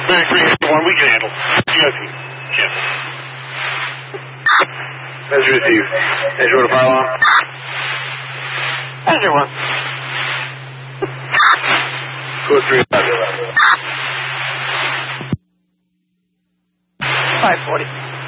Very 381, we can handle. GIP. Yeah. Measure received. Measure order fire alarm. Measure 1. Code 311. 540.